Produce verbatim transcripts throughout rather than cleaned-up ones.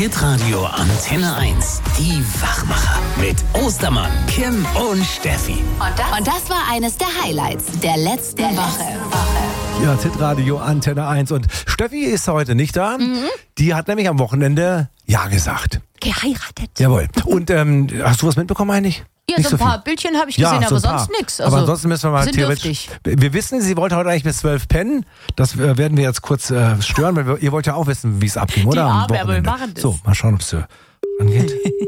Hitradio Antenne eins. Die Wachmacher. Mit Ostermann, Kim und Steffi. Und das, und das war eines der Highlights der letzten der Woche. Woche. Ja, Hitradio Antenne eins. Und Steffi ist heute nicht da. Mhm. Die hat nämlich am Wochenende Ja gesagt. Geheiratet. Jawohl. Und ähm, hast du was mitbekommen eigentlich? Ja, Nicht so ein so paar viel. Bildchen habe ich gesehen, Ja, so aber ein paar. sonst nichts. Aber ansonsten müssen wir mal theoretisch. Wir wissen, sie wollte heute eigentlich bis zwölf pennen. Das äh, werden wir jetzt kurz äh, stören, weil wir, ihr wollt ja auch wissen, wie es abging, oder? Die Am Arme, aber wir Wochenende. machen das. So, mal schauen, ob es angeht.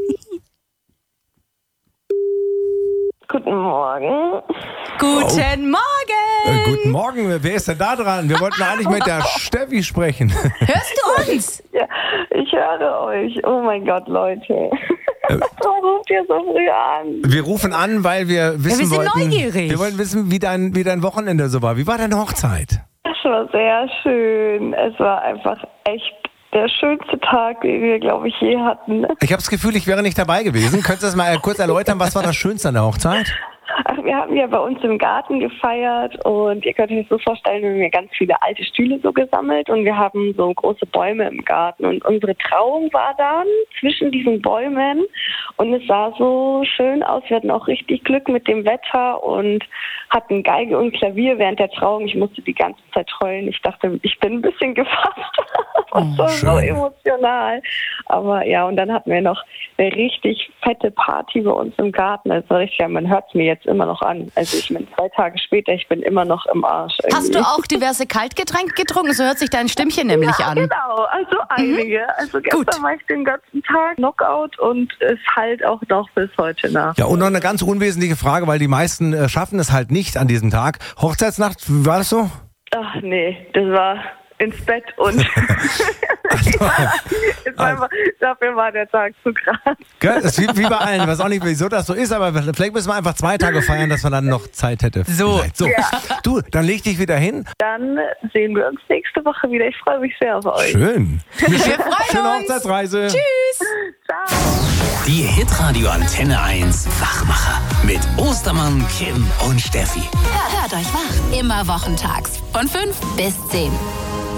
Guten Morgen. Guten Morgen! Äh, guten Morgen, wer ist denn da dran? Wir wollten eigentlich mit der Steffi sprechen. Hörst du uns? Ja, ich höre euch. Oh mein Gott, Leute. Warum ruft ihr so früh an? Wir rufen an, weil wir wissen Ja, wir sind wollten, neugierig. wir wollten wissen, wie dein, wie dein Wochenende so war. Wie war deine Hochzeit? Es war sehr schön. Es war einfach echt der schönste Tag, den wir, glaube ich, je hatten. Ich habe das Gefühl, ich wäre nicht dabei gewesen. Könntest du das mal kurz erläutern, was war das Schönste an der Hochzeit? Ach, wir haben ja bei uns im Garten gefeiert und ihr könnt euch das so vorstellen, wir haben ja ganz viele alte Stühle so gesammelt und wir haben so große Bäume im Garten und unsere Trauung war dann zwischen diesen Bäumen und es sah so schön aus. Wir hatten auch richtig Glück mit dem Wetter und hatten Geige und Klavier während der Trauung. Ich musste die ganze Zeit heulen. Ich dachte, ich bin ein bisschen gefasst. Das war so emotional. Aber ja, und dann hatten wir noch eine richtig fette Party bei uns im Garten. Also richtig, ja, man hört es mir jetzt immer noch an. Also ich bin zwei Tage später, ich bin immer noch im Arsch. Irgendwie. Hast du auch diverse Kaltgetränke getrunken? So hört sich dein Stimmchen nämlich ja, an. Genau, also einige. Mhm. Also gestern Gut. war ich den ganzen Tag Knockout und es halt auch noch bis heute nach. Ja, und noch eine ganz unwesentliche Frage, weil die meisten äh, schaffen es halt nicht an diesem Tag. Hochzeitsnacht, wie war das so? Ach nee, das war ins Bett und es war einfach, dafür war der Tag zu krass. Gell? Das ist wie, wie bei allen. Ich weiß auch nicht, wieso das so ist, aber vielleicht müssen wir einfach zwei Tage feiern, dass man dann noch Zeit hätte. So. Vielleicht. so. Ja. Du, dann leg dich wieder hin. Dann sehen wir uns nächste Woche wieder. Ich freue mich sehr auf euch. Schön. Wir freuen Schöne uns. Hochzeitsreise. Tschüss. Ciao. Die Hitradio Antenne eins Wachmacher. Mit Ostermann, Kim und Steffi. Hört euch wach. Immer wochentags von fünf bis zehn.